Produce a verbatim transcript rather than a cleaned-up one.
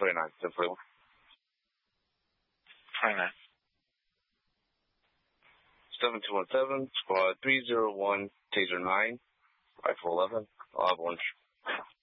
twenty-nine, ten forty-one. twenty-nine. seven two one seven, squad three zero one, taser nine, rifle eleven. I'll have one.